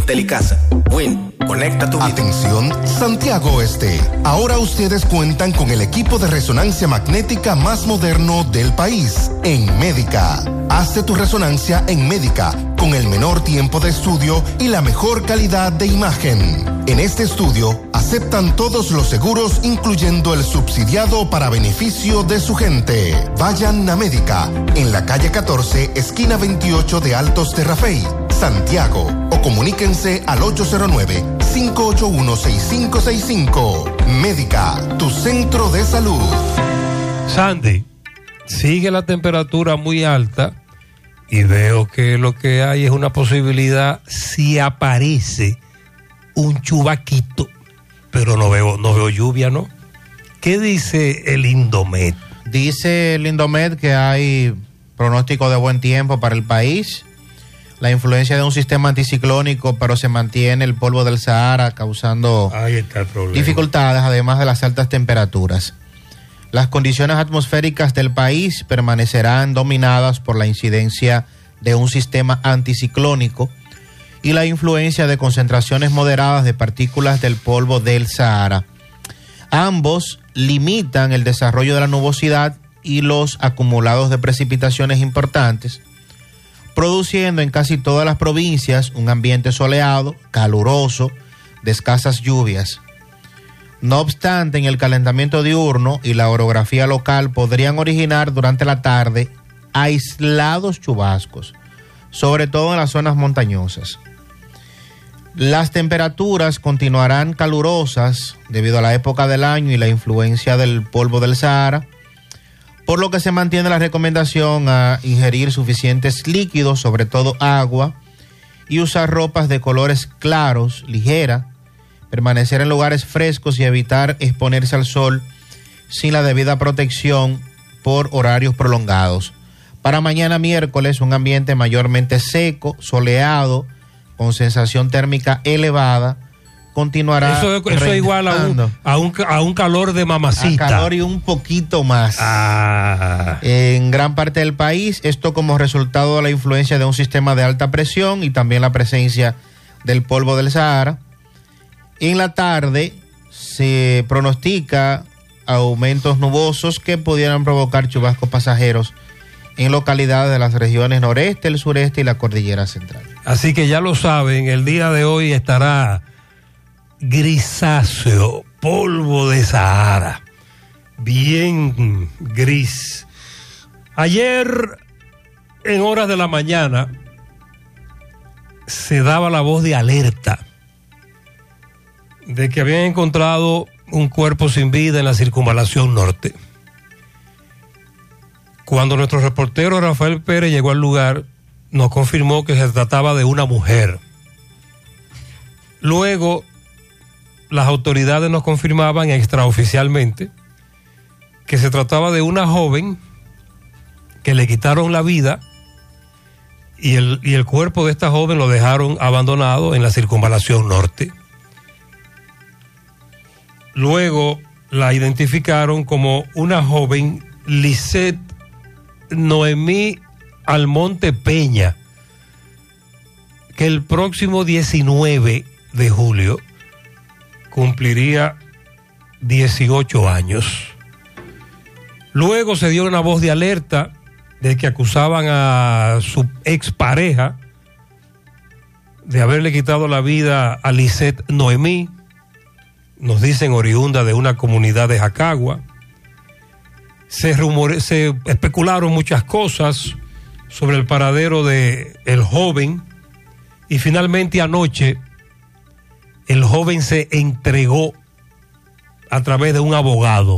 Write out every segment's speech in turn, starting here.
Intelicasa. Win, conecta tu vida. Atención, Santiago Este. Ahora ustedes cuentan con el equipo de resonancia magnética más moderno del país, en Médica. Hazte tu resonancia en Médica, con el menor tiempo de estudio y la mejor calidad de imagen. En este estudio, aceptan todos los seguros, incluyendo el subsidiado para beneficio de su gente. Vayan a Médica, en la calle 14, esquina 28 de Altos de Rafey, Santiago, o comuníquense al 809-581-6565. Médica, tu centro de salud. Sandy, sigue la temperatura muy alta y veo que lo que hay es una posibilidad si aparece un chubaquito, pero no veo lluvia, ¿no? ¿Qué dice el Indomet? Dice el Indomet que hay pronóstico de buen tiempo para el país, la influencia de un sistema anticiclónico, pero se mantiene el polvo del Sahara causando dificultades, además de las altas temperaturas. Las condiciones atmosféricas del país permanecerán dominadas por la incidencia de un sistema anticiclónico y la influencia de concentraciones moderadas de partículas del polvo del Sahara. Ambos limitan el desarrollo de la nubosidad y los acumulados de precipitaciones importantes, produciendo en casi todas las provincias un ambiente soleado, caluroso, de escasas lluvias. No obstante, en el calentamiento diurno y la orografía local podrían originar durante la tarde aislados chubascos, sobre todo en las zonas montañosas. Las temperaturas continuarán calurosas debido a la época del año y la influencia del polvo del Sahara, por lo que se mantiene la recomendación a ingerir suficientes líquidos, sobre todo agua, y usar ropas de colores claros, ligera, permanecer en lugares frescos y evitar exponerse al sol sin la debida protección por horarios prolongados. Para mañana miércoles, un ambiente mayormente seco, soleado, con sensación térmica elevada, continuará. Eso es igual a un calor de mamacita. A calor y un poquito más. En gran parte del país, esto como resultado de la influencia de un sistema de alta presión y también la presencia del polvo del Sahara. En la tarde se pronostica aumentos nubosos que pudieran provocar chubascos pasajeros en localidades de las regiones noreste, el sureste y la cordillera central. Así que ya lo saben, el día de hoy estará grisáceo, polvo de Sahara, bien gris. Ayer, en horas de la mañana, se daba la voz de alerta de que habían encontrado un cuerpo sin vida en la circunvalación norte. Cuando nuestro reportero Rafael Pérez llegó al lugar, nos confirmó que se trataba de una mujer. Luego, las autoridades nos confirmaban extraoficialmente que se trataba de una joven que le quitaron la vida y el cuerpo de esta joven lo dejaron abandonado en la circunvalación norte. Luego la identificaron como una joven Lisette Noemí Almonte Peña, que el próximo 19 de julio cumpliría 18 años. Luego se dio una voz de alerta de que acusaban a su expareja de haberle quitado la vida a Lisette Noemí, nos dicen oriunda de una comunidad de Jacagua. Se especularon muchas cosas sobre el paradero de el joven y finalmente anoche el joven se entregó a través de un abogado,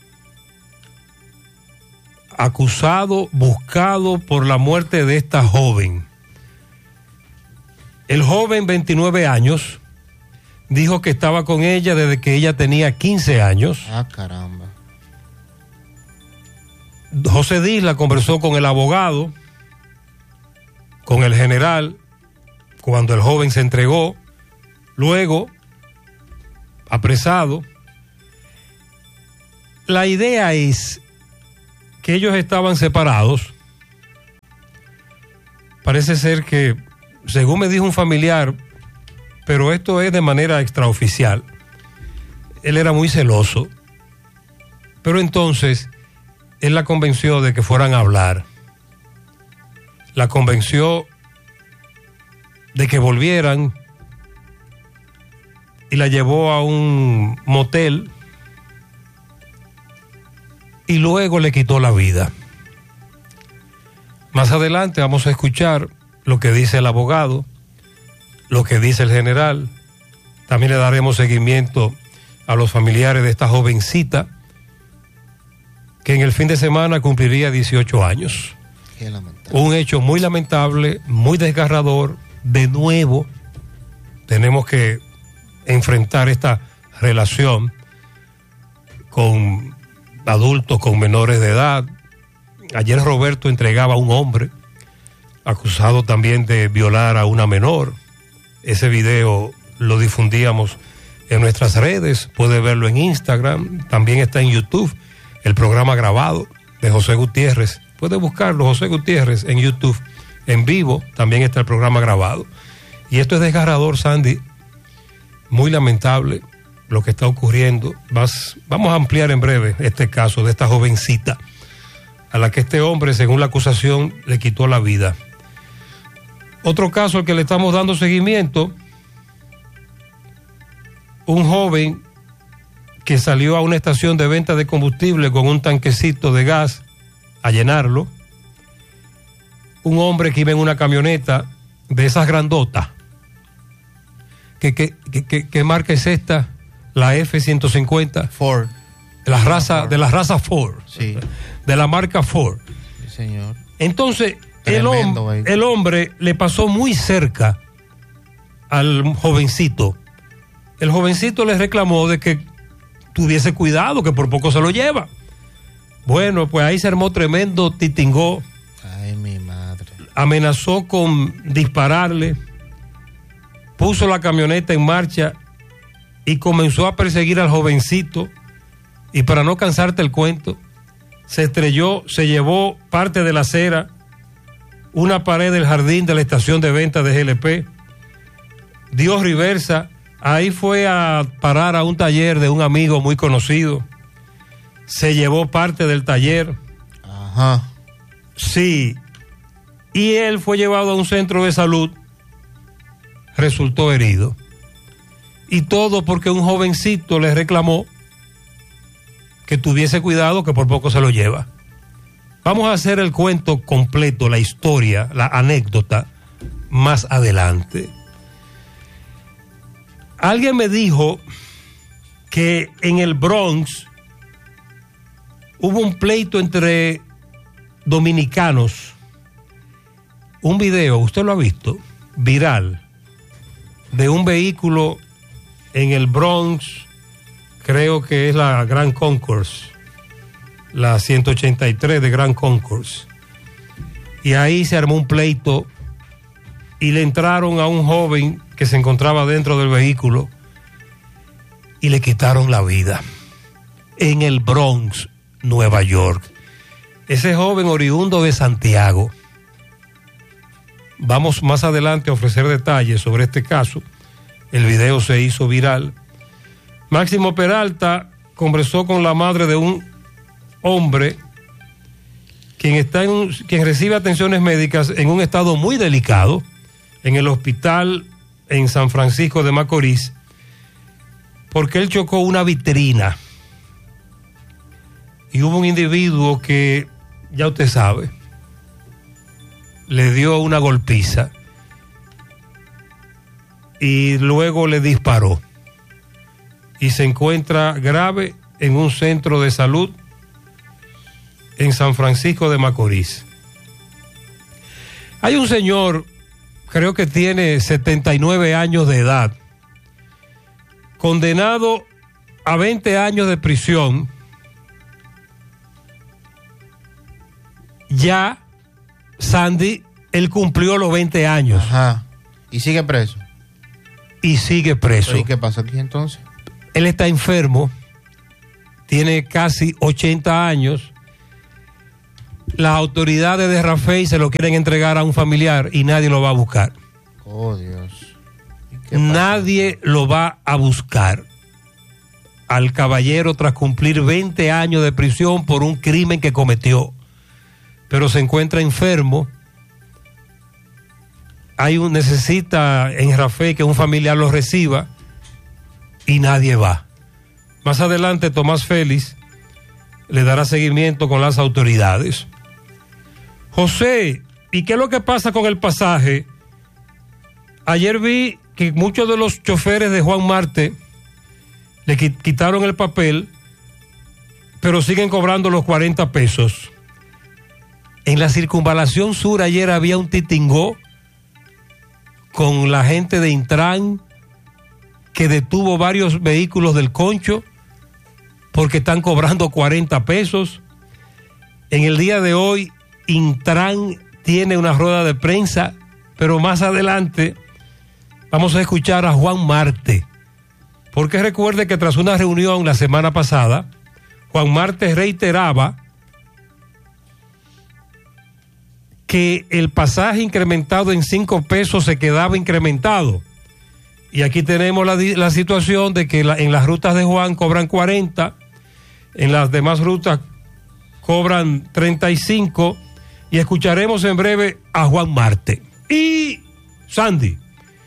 acusado, buscado por la muerte de esta joven. El joven, 29 años, dijo que estaba con ella desde que ella tenía 15 años. Ah, caramba. José Disla conversó con el abogado, con el general, cuando el joven se entregó, luego apresado. La idea es que ellos estaban separados. Parece ser que, según me dijo un familiar, pero esto es de manera extraoficial. Él era muy celoso, pero entonces él la convenció de que fueran a hablar. La convenció de que volvieran y la llevó a un motel y luego le quitó la vida. Más adelante vamos a escuchar lo que dice el abogado, lo que dice el general. También le daremos seguimiento a los familiares de esta jovencita que en el fin de semana cumpliría 18 años. Qué lamentable. Un hecho muy lamentable, muy desgarrador. De nuevo, tenemos que enfrentar esta relación con adultos, con menores de edad. Ayer Roberto entregaba a un hombre acusado también de violar a una menor. Ese video lo difundíamos en nuestras redes, puede verlo en Instagram, también está en YouTube, el programa grabado de José Gutiérrez. Puede buscarlo, José Gutiérrez, en YouTube, en vivo, también está el programa grabado. Y esto es desgarrador, Sandy, muy lamentable lo que está ocurriendo. Vamos a ampliar en breve este caso de esta jovencita a la que este hombre, según la acusación, le quitó la vida. Otro caso al que le estamos dando seguimiento, un joven que salió a una estación de venta de combustible con un tanquecito de gas a llenarlo. Un hombre que iba en una camioneta de esas grandotas. ¿Qué marca es esta? La F-150. Ford. De la raza Ford. Sí. De la marca Ford. Sí, señor. Entonces, Tremendo, el hombre le pasó muy cerca al jovencito. El jovencito le reclamó de que tuviese cuidado, que por poco se lo lleva. Bueno, pues ahí se armó tremendo titingó. Ay, mi madre. Amenazó con dispararle, puso la camioneta en marcha y comenzó a perseguir al jovencito. Y para no cansarte el cuento, se estrelló, se llevó parte de la acera, una pared del jardín de la estación de venta de GLP, dio reversa, ahí fue a parar a un taller de un amigo muy conocido, se llevó parte del taller. Ajá. Sí, y él fue llevado a un centro de salud, resultó herido. Y todo porque un jovencito le reclamó que tuviese cuidado, que por poco se lo lleva. Vamos a hacer el cuento completo, la historia, la anécdota, más adelante. Alguien me dijo que en el Bronx hubo un pleito entre dominicanos. Un video, ¿usted lo ha visto? Viral, de un vehículo en el Bronx, creo que es la Grand Concourse, la 183 de Grand Concourse. Y ahí se armó un pleito y le entraron a un joven que se encontraba dentro del vehículo y le quitaron la vida en el Bronx, Nueva York. Ese joven oriundo de Santiago. Vamos más adelante a ofrecer detalles sobre este caso. El video se hizo viral. Máximo Peralta conversó con la madre de un hombre quien recibe atenciones médicas en un estado muy delicado en el hospital en San Francisco de Macorís, porque él chocó una vitrina y hubo un individuo que, ya usted sabe, le dio una golpiza y luego le disparó y se encuentra grave en un centro de salud en San Francisco de Macorís. Hay un señor, creo que tiene 79 años de edad, condenado a 20 años de prisión. Ya, Sandy, él cumplió los 20 años. Ajá. ¿Y sigue preso? Y sigue preso. ¿Y qué pasa aquí entonces? Él está enfermo, tiene casi 80 años. Las autoridades de Rafey se lo quieren entregar a un familiar y nadie lo va a buscar. Oh, Dios. Nadie lo va a buscar al caballero tras cumplir 20 años de prisión por un crimen que cometió, pero se encuentra enfermo. Necesita en Rafael que un familiar lo reciba y nadie va. Más adelante Tomás Félix le dará seguimiento con las autoridades. José, ¿y qué es lo que pasa con el pasaje? Ayer vi que muchos de los choferes de Juan Marte le quitaron el papel, pero siguen cobrando los 40 pesos. En la circunvalación sur ayer había un titingó con la gente de Intran que detuvo varios vehículos del Concho porque están cobrando 40 pesos. En el día de hoy, Intran tiene una rueda de prensa, pero más adelante vamos a escuchar a Juan Marte. Porque recuerde que tras una reunión la semana pasada, Juan Marte reiteraba que el pasaje incrementado en 5 pesos se quedaba incrementado. Y aquí tenemos la situación de que en las rutas de Juan cobran 40, en las demás rutas cobran 35, y escucharemos en breve a Juan Marte. Y, Sandy,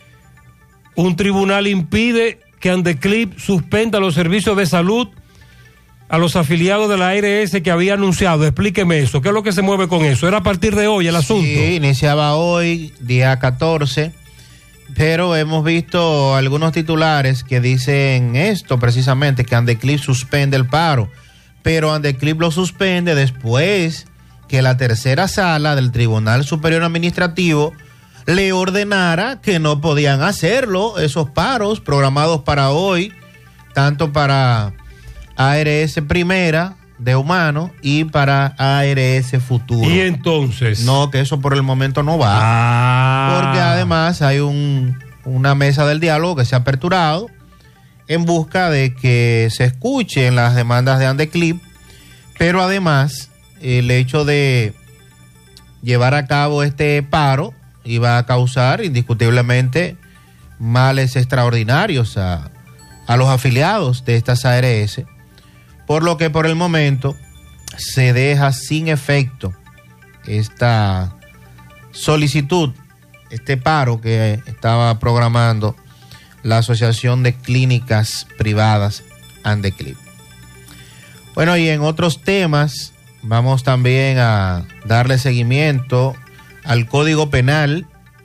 un tribunal impide que Andeclip suspenda los servicios de salud a los afiliados de la ARS que había anunciado. Explíqueme eso, ¿qué es lo que se mueve con eso? ¿Era a partir de hoy el asunto? Sí, iniciaba hoy, día 14, pero hemos visto algunos titulares que dicen esto precisamente, que Andeclip suspende el paro, pero Andeclip lo suspende después que la tercera sala del Tribunal Superior Administrativo le ordenara que no podían hacerlo, esos paros programados para hoy, tanto para ARS Primera de Humano y para ARS Futuro. ¿Y entonces? No, que eso por el momento no va. Porque además hay una mesa del diálogo que se ha aperturado en busca de que se escuchen las demandas de Andeclip, pero además el hecho de llevar a cabo este paro iba a causar indiscutiblemente males extraordinarios a los afiliados de estas ARS, por lo que por el momento se deja sin efecto esta solicitud, este paro que estaba programando la Asociación de Clínicas Privadas Andeclip. Bueno, y en otros temas vamos también a darle seguimiento al Código Penal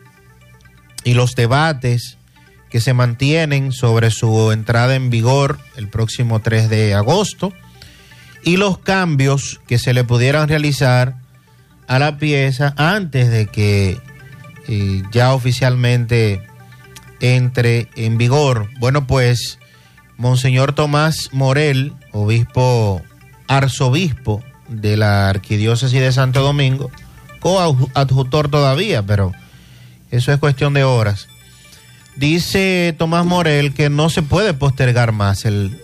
y los debates que se mantienen sobre su entrada en vigor el próximo 3 de agosto y los cambios que se le pudieran realizar a la pieza antes de que ya oficialmente entre en vigor. Bueno, pues Monseñor Tomás Morel, arzobispo de la Arquidiócesis de Santo Domingo, coadjutor todavía, pero eso es cuestión de horas. Dice Tomás Morel que no se puede postergar más el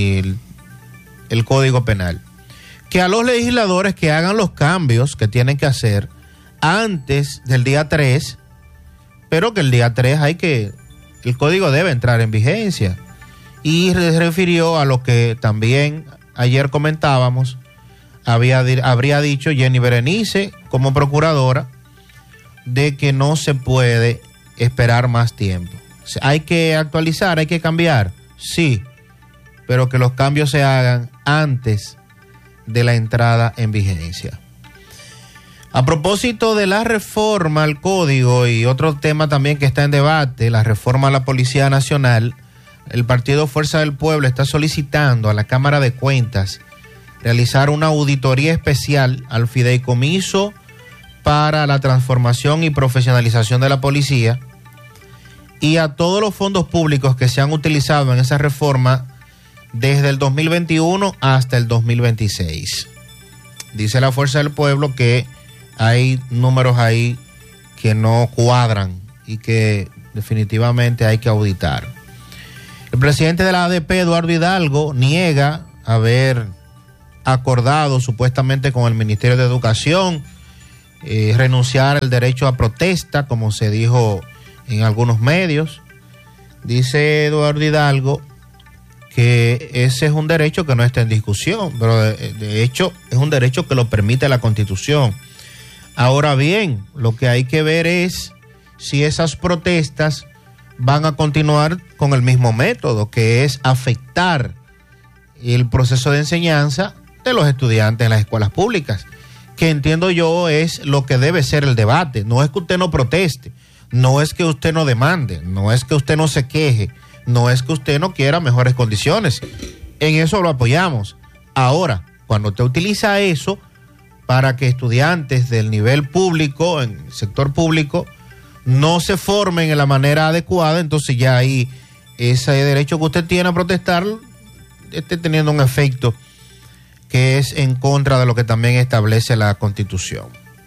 Código Penal. Que a los legisladores que hagan los cambios que tienen que hacer antes del día 3, pero que el día 3 el código debe entrar en vigencia. Y se refirió a lo que también ayer comentábamos, habría dicho Jenny Berenice como procuradora, de que no se puede esperar más tiempo. Hay que actualizar, hay que cambiar, sí, pero que los cambios se hagan antes de la entrada en vigencia. A propósito de la reforma al código y otro tema también que está en debate, la reforma a la Policía Nacional, el Partido Fuerza del Pueblo está solicitando a la Cámara de Cuentas realizar una auditoría especial al fideicomiso para la transformación y profesionalización de la policía y a todos los fondos públicos que se han utilizado en esa reforma desde el 2021 hasta el 2026. Dice la Fuerza del Pueblo que hay números ahí que no cuadran y que definitivamente hay que auditar. El presidente de la ADP, Eduardo Hidalgo, niega haber acordado supuestamente con el Ministerio de Educación renunciar al derecho a protesta, como se dijo en algunos medios. Dice Eduardo Hidalgo que ese es un derecho que no está en discusión, pero de hecho es un derecho que lo permite la Constitución. Ahora bien, lo que hay que ver es si esas protestas van a continuar con el mismo método, que es afectar el proceso de enseñanza de los estudiantes en las escuelas públicas, que entiendo yo es lo que debe ser el debate. No es que usted no proteste, no es que usted no demande, no es que usted no se queje, no es que usted no quiera mejores condiciones. En eso lo apoyamos. Ahora, cuando usted utiliza eso para que estudiantes del nivel público, en el sector público, no se formen en la manera adecuada, entonces ya ahí ese derecho que usted tiene a protestar esté teniendo un efecto que es en contra de lo que también establece la Constitución.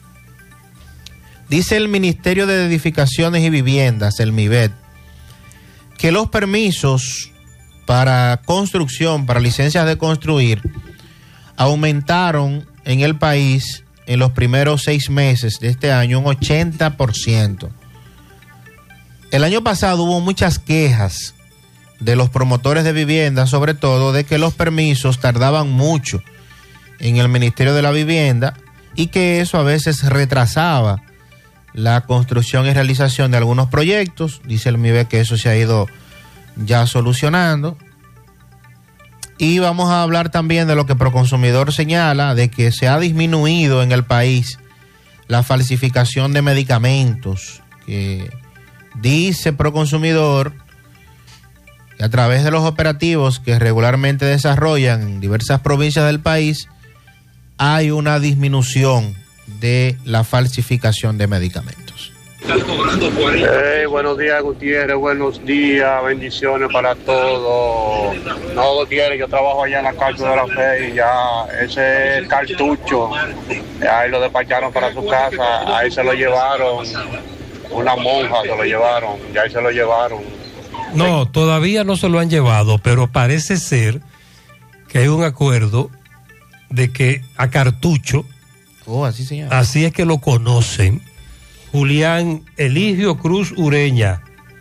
Dice el Ministerio de Edificaciones y Viviendas, el MIVET, que los permisos para construcción, para licencias de construir, aumentaron en el país en los primeros 6 meses de este año un 80%. El año pasado hubo muchas quejas de los promotores de vivienda, sobre todo de que los permisos tardaban mucho en el Ministerio de la Vivienda y que eso a veces retrasaba la construcción y realización de algunos proyectos. Dice el MIVE que eso se ha ido ya solucionando. Y vamos a hablar también de lo que Proconsumidor señala, de que se ha disminuido en el país la falsificación de medicamentos, que dice Proconsumidor que a través de los operativos que regularmente desarrollan en diversas provincias del país hay una disminución de la falsificación de medicamentos. Buenos días, Gutiérrez, buenos días, bendiciones para todos. No, Gutiérrez, yo trabajo allá en la cárcel de la Fe y ya ese cartucho, ahí lo despacharon para su casa, ahí se lo llevaron, una monja se lo llevaron, ya ahí se lo llevaron. No, todavía no se lo han llevado, pero parece ser que hay un acuerdo de que a cartucho, así se llama, así es que lo conocen, Julián Eligio Cruz Ureña,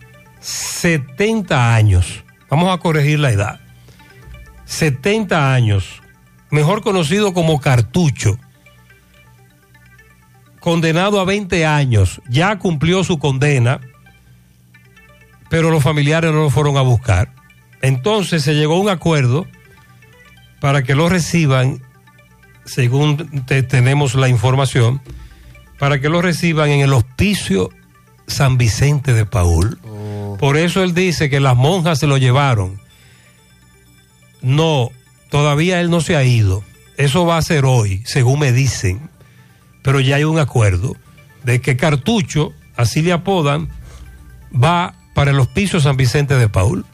70 años, vamos a corregir la edad, 70 años, mejor conocido como Cartucho, condenado a 20 años, ya cumplió su condena, pero los familiares no lo fueron a buscar. Entonces se llegó a un acuerdo para que lo reciban, según tenemos la información, para que lo reciban en el Hospicio San Vicente de Paúl. Por eso él dice que las monjas se lo llevaron. No, todavía él no se ha ido. Eso va a ser hoy, según me dicen. Pero ya hay un acuerdo de que Cartucho, así le apodan, va para el Hospicio San Vicente de Paúl.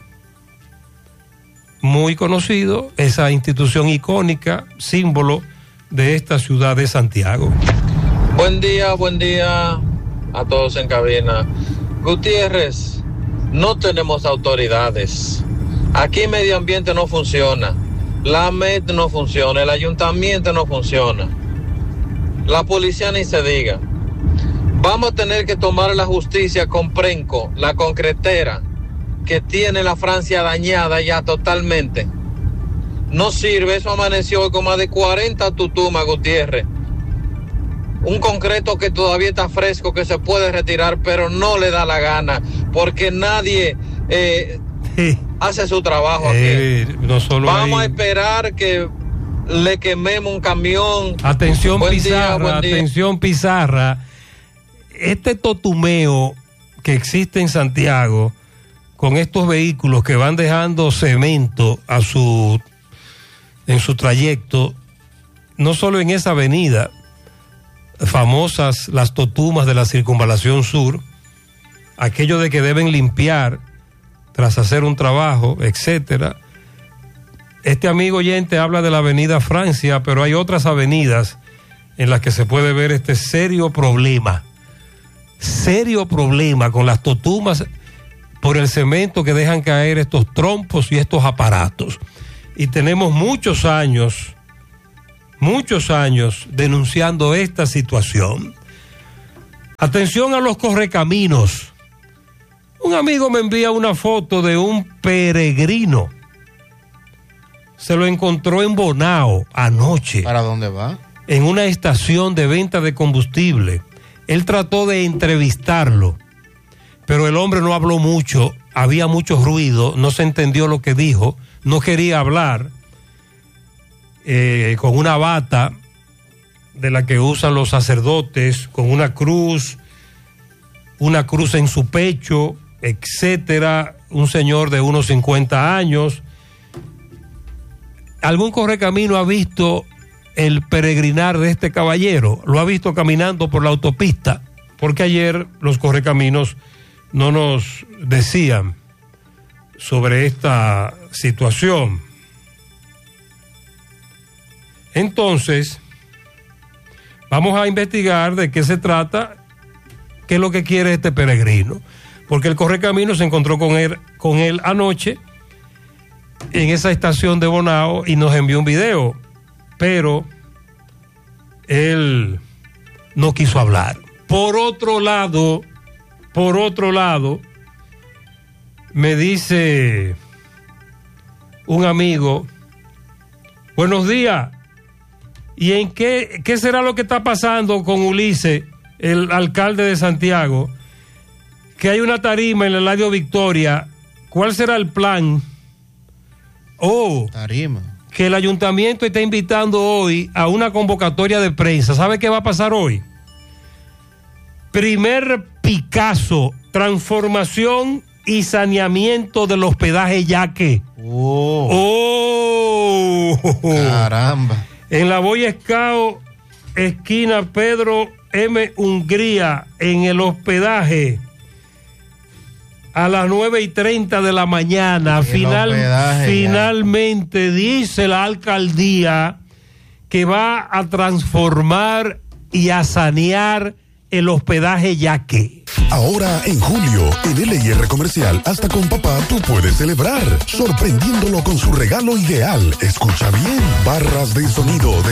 Muy conocido, esa institución icónica, símbolo de esta ciudad de Santiago. Buen día a todos en cabina. Gutiérrez, no tenemos autoridades. Aquí medio ambiente no funciona, la MET no funciona, el ayuntamiento no funciona, la policía ni se diga. Vamos a tener que tomar la justicia con Prenco, la concretera, que tiene la Francia dañada ya totalmente. No sirve, eso amaneció con más de 40 tutumas, Gutiérrez. Un concreto que todavía está fresco, que se puede retirar, pero no le da la gana, porque nadie hace su trabajo aquí. No solo vamos a esperar que le quememos un camión. Atención, Pizarra, atención, Pizarra. Este totumeo que existe en Santiago con estos vehículos que van dejando cemento en su trayecto, no solo en esa avenida, famosas las totumas de la Circunvalación Sur, aquello de que deben limpiar tras hacer un trabajo, etcétera. Este amigo oyente habla de la avenida Francia, pero hay otras avenidas en las que se puede ver este serio problema con las totumas por el cemento que dejan caer estos trompos y estos aparatos. Y tenemos muchos años denunciando esta situación. Atención a los correcaminos. Un amigo me envía una foto de un peregrino. Se lo encontró en Bonao anoche. ¿Para dónde va? En una estación de venta de combustible. Él trató de entrevistarlo, pero el hombre no habló mucho, había mucho ruido, no se entendió lo que dijo, no quería hablar, con una bata de la que usan los sacerdotes, con una cruz en su pecho, etcétera, un señor de unos 50 años. ¿Algún correcamino ha visto el peregrinar de este caballero? ¿Lo ha visto caminando por la autopista? Porque ayer los correcaminos no nos decían sobre esta situación. Entonces, vamos a investigar de qué se trata, qué es lo que quiere este peregrino. Porque el correcamino se encontró con él anoche en esa estación de Bonao y nos envió un video, pero él no quiso hablar. Por otro lado, me dice un amigo, buenos días, ¿y en qué será lo que está pasando con Ulises, el alcalde de Santiago? Que hay una tarima en el Eladio Victoria, ¿cuál será el plan? Tarima. Que el ayuntamiento está invitando hoy a una convocatoria de prensa. ¿Sabe qué va a pasar hoy? Primer Picasso, transformación y saneamiento del hospedaje Yaque. Caramba. En la Boy Scout, esquina Pedro M. Hungría, en el hospedaje, a las 9:30 de la mañana. Finalmente dice la alcaldía que va a transformar y a sanear el hospedaje Yaque. Ahora en julio, en LIR Comercial, hasta con papá tú puedes celebrar, sorprendiéndolo con su regalo ideal. Escucha bien, barras de sonido de